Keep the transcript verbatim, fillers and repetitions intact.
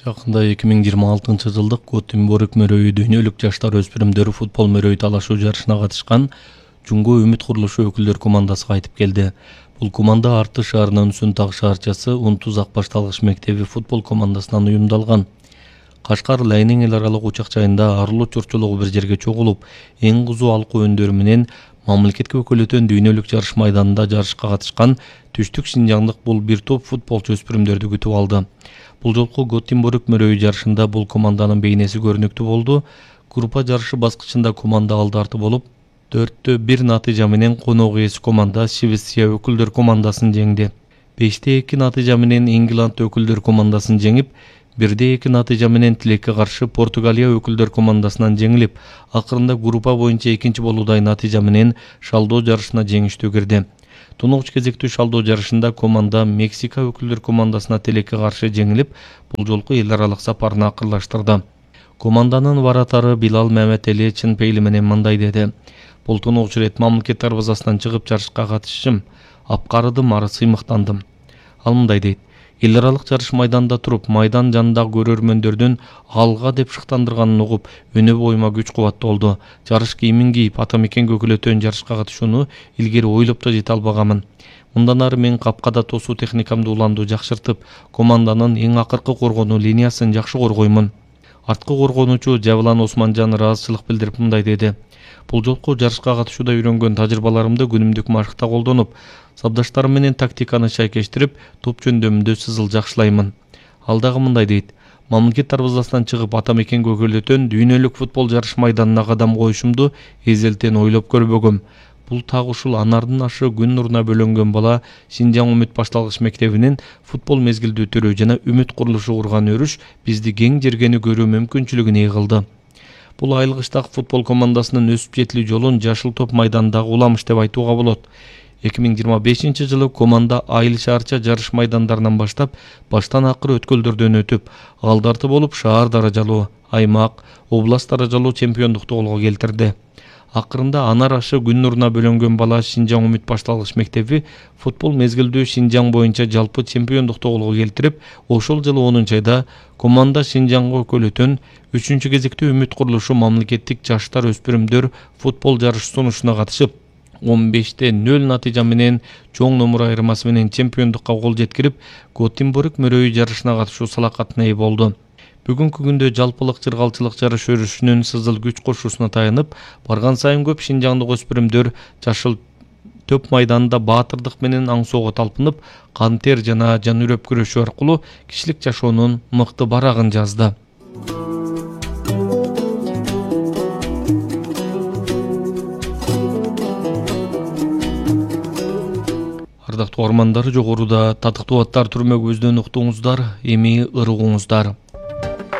Жакында эки миң жыйырма алтынчы жылдык Готенбург мөрөйү дүйнөлүк жаштар өспүрүмдөр футбол мөрөй талашуу жарышына катышкан Жумго үмүт курулушу өкүлдөр командасы кайтып келди. Бул команда Арты шаарынын Сүнтак шаарчасы Унтуз ак башталгыч мектеби футбол командасынан уюмдалган. Кашкар Лайнең эл аралык учак жайында арылуу чурчулугу бир жерге чогулуп, эң кызуу алкуу өндөрү менен мамлекетке өкүлөтөн дүйнөлүк жарыш майданында жарышка катышкан Түштүк Шинжаңдык бул бир топ футболчу өспүрүмдөрдү күтүп алды. Бул жолку Готенбург мөрөйү жарышында бул команданын бейнеси көрүнүктүү болду. Группа жарышы баскычында команда алдарты болуп, төрттө бир натыйжа менен конок ээси команда Швеция өкүлдөр командасын жеңди. беште эки натыйжа менен Ингланд өкүлдөр командасын жеңип, бирде эки натыйжа менен тилекке каршы Португалия өкүлдөр командасынан жеңилип, акырында группа боюнча экинчи болуудай натыйжа менен шалдоо жарышына жеңиштүү кирди. Тунугуч кезектүү шалдоо жарышында команда Мексика өкүлдөр командасына тилекке каршы жеңилип, бул жолку эл аралык сапарын акырлаштырды. Команданын варатары Билал Маматели чын пейили менен мындай деди: "Бул тунугуч ирет мамлекет дарбазасынан чыгып жарышка катышышым, апкарыдым, ары сыймыктандым." Ал мындай дейт: "Эл аралык жарыш майданында туруп, майдан жанындагы көрөрмөндөрдүн алга деп шыктандырганын угуп, өнө боюма күч кубат болду. Жарыш кийимин кийип, ата мекенге өкүлөтөн жарышка катышууну илгери ойлоп да жете албаганмын. Мындан ары мен капкада тосуу техникамды уланду жакшыртып, команданын эң акыркы коргонуу линиясын жакшы коргоймун." Арткы коргонуучу Жавлан Османжан ыраазычылык билдирип мындай деди: "Бул жолку жарышка катышууда үйрөнгөн тажрыйбаларымды күнүмдүк машыкта колдонуп, сабдаштарым менен тактиканы шайкештирип, топ жөндөмүндө сызыл жакшылаймын." Ал дагы мындай дейт: "Мамлекет дарбазасынан чыгып, ата мекенге өкүлөтөн дүйнөлүк футбол жарыш майданына кадам коюшумду эзелтен ойлоп көрбөгөм. Бул так ушул анардын ашы күн нуруна бөлөнгөн бала Шинжаң үмүт башталгыч мектебинин футбол мезгилдүү төрөө жана үмүт курулушу курган өрүш бизди кең жергени көрүү мүмкүнчүлүгүн ыйгылды. Бул айылгычтагы футбол командасынын өсүп жетилүү жолун жашыл топ майданындагы уламыш деп айтууга болот." эки миң жыйырма бешинчи жылы команда айыл шаарча жарыш майдандарынан баштап, баштан акыры өткөлдөрдөн өтүп, алдарты болуп шаар даражалуу, аймак, област даражалуу чемпиондукту колго келтирди. Акырында анар ашы күн нуруна бөлөнгөн бала Шинжаң үмүт башталгыч мектеби футбол мезгилдүү Шинжаң боюнча жалпы чемпиондукту колго келтирип, ошол жылы онунчу айда команда Шинжаңга өкүлөтөн үчүнчү кезектүү үмүт курулушу мамлекеттик жаштар өспүрүмдөр футбол жарыш сунушуна катышып, он беште нөл натыйжа менен чоң номур айырмасы менен чемпиондукка кол жеткирип, Готенбург мөрөйү жарышына катышуу салакатына ээ болду. Бүгүнкү күндө жалпылык чыргалчылык жарыш өрүшүнүн сызыл күч кошуусуна таянып, барган сайын көп шинжаңдык өспүрүмдөр жашыл төп майданында баатырдык менен аң соого талпынып, кан тер жана жан үрөп күрөшүү аркылуу кишилик жашоонун мыкты барагын жазды. Ардактуу угармандар, жогоруда татыктуу аттар түрмөгүбүздөн уктуңуздар, эми ырыгуңуздар.